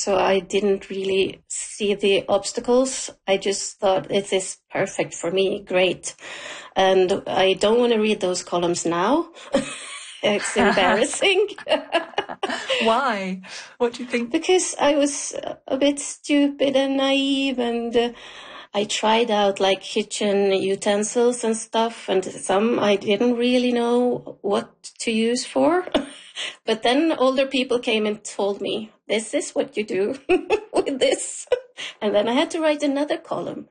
so I didn't really see the obstacles. I just thought, it is perfect for me, great. And I don't want to read those columns now. It's embarrassing. Why? What do you think? Because I was a bit stupid and naive, and I tried out like kitchen utensils and stuff, and some I didn't really know what to use for. But then older people came and told me, this is what you do with this. And then I had to write another column.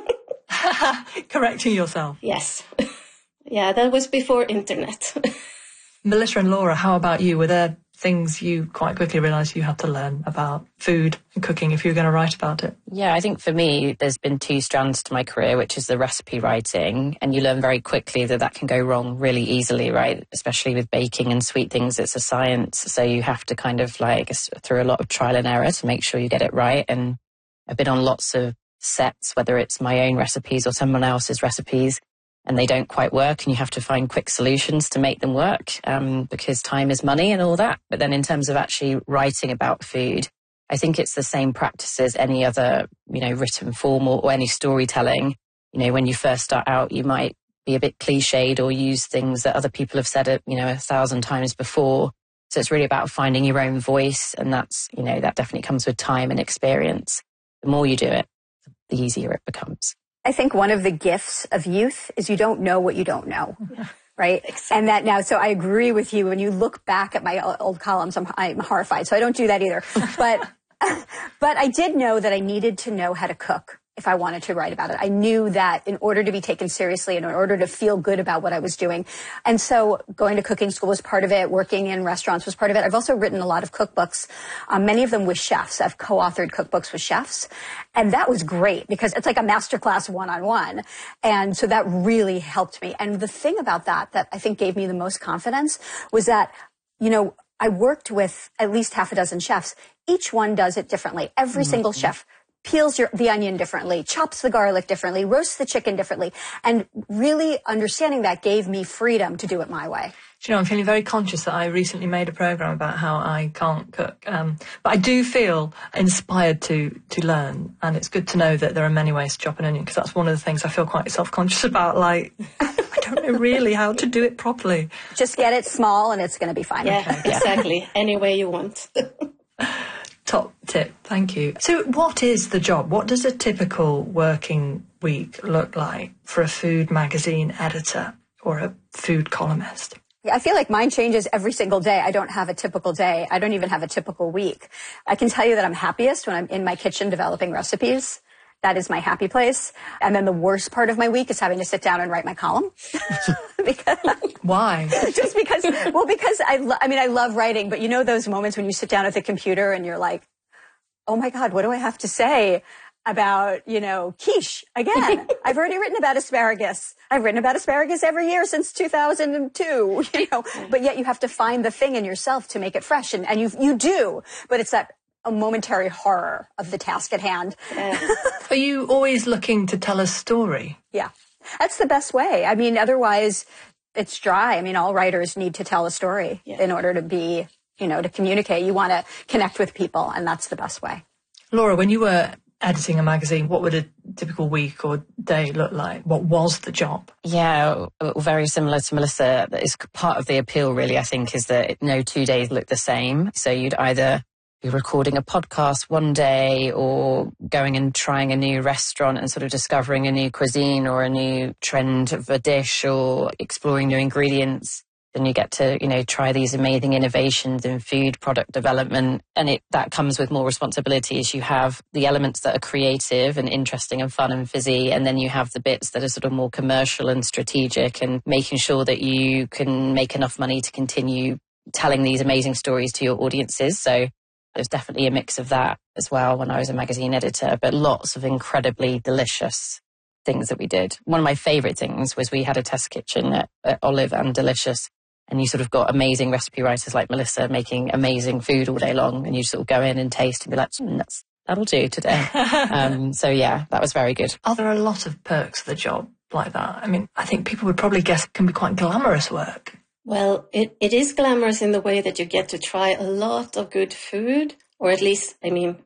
Correcting yourself. Yes. Yeah, that was before internet. Melissa and Laura, how about you? Were there things you quite quickly realised you had to learn about food and cooking if you were going to write about it? Yeah, I think for me, there's been two strands to my career, which is the recipe writing. And you learn very quickly that can go wrong really easily, right? Especially with baking and sweet things, it's a science. So you have to kind of like through a lot of trial and error to make sure you get it right. And I've been on lots of sets, whether it's my own recipes or someone else's recipes, and they don't quite work, and you have to find quick solutions to make them work, because time is money and all that. But then in terms of actually writing about food, I think it's the same practice as any other, written form or any storytelling. When you first start out, you might be a bit cliched or use things that other people have said, 1,000 times before. So it's really about finding your own voice. And that's, that definitely comes with time and experience. The more you do it, the easier it becomes. I think one of the gifts of youth is you don't know what you don't know, right? Exactly. And that now, so I agree with you. When you look back at my old columns, I'm horrified. So I don't do that either. But I did know that I needed to know how to cook if I wanted to write about it. I knew that in order to be taken seriously and in order to feel good about what I was doing. And so going to cooking school was part of it. Working in restaurants was part of it. I've also written a lot of cookbooks, many of them with chefs. I've co-authored cookbooks with chefs. And that was great because it's like a masterclass one-on-one. And so that really helped me. And the thing about that I think gave me the most confidence was that, I worked with at least half a dozen chefs. Each one does it differently. Every single chef peels the onion differently, chops the garlic differently, roasts the chicken differently. And really understanding that gave me freedom to do it my way. Do you know, I'm feeling very conscious that I recently made a programme about how I can't cook. But I do feel inspired to learn. And it's good to know that there are many ways to chop an onion, because that's one of the things I feel quite self-conscious about. Like, I don't know really how to do it properly. Just get it small and it's going to be fine. Yeah, okay. Exactly. Any way you want. Top tip. Thank you. So what is the job? What does a typical working week look like for a food magazine editor or a food columnist? I feel like mine changes every single day. I don't have a typical day. I don't even have a typical week. I can tell you that I'm happiest when I'm in my kitchen developing recipes. That is my happy place. And then the worst part of my week is having to sit down and write my column. Why? Just because I love writing, but those moments when you sit down at the computer and you're like, oh my God, what do I have to say about, quiche again? I've already written about asparagus. I've written about asparagus every year since 2002, but yet you have to find the thing in yourself to make it fresh. And you do, but it's that a momentary horror of the task at hand. Are you always looking to tell a story? Yeah, that's the best way. Otherwise it's dry. All writers need to tell a story in order to be, to communicate. You want to connect with people, and that's the best way. Laura, when you were editing a magazine, what would a typical week or day look like? What was the job? Yeah, very similar to Melissa. That is part of the appeal, really, I think, is that no 2 days look the same. So you'd either be recording a podcast one day or going and trying a new restaurant and sort of discovering a new cuisine or a new trend of a dish or exploring new ingredients. Then you get to, try these amazing innovations in food product development. And that comes with more responsibility as you have the elements that are creative and interesting and fun and fizzy. And then you have the bits that are sort of more commercial and strategic and making sure that you can make enough money to continue telling these amazing stories to your audiences. So there's definitely a mix of that as well when I was a magazine editor, but lots of incredibly delicious things that we did. One of my favourite things was we had a test kitchen at Olive and Delicious, and you sort of got amazing recipe writers like Melissa making amazing food all day long, and you sort of go in and taste and be like, that'll do today. So yeah, that was very good. Are there a lot of perks of the job like that? I think people would probably guess it can be quite glamorous work. Well, it is glamorous in the way that you get to try a lot of good food, or at least,